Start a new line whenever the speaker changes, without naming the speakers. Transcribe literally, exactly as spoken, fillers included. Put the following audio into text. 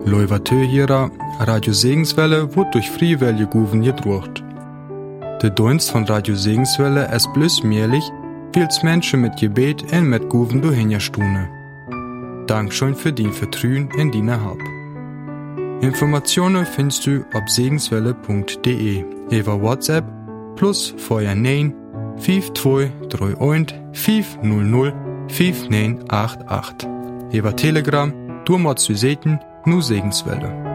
Leuvatö hierer Radio Segenswelle wird durch Friewelle Guven gedruckt. Der Dienst von Radio Segenswelle ist bloß möglich, weil's Menschen mit Gebet und mit Guven durchhingerstune. Dankeschön für dein Vertrauen in deine Hab. Informationen findest du auf segenswelle punkt de über WhatsApp plus Feuer neun fünf zwei drei eins fünf null null fünf neun acht acht. Über Telegram, du machst du Seten, nur Segenswelle.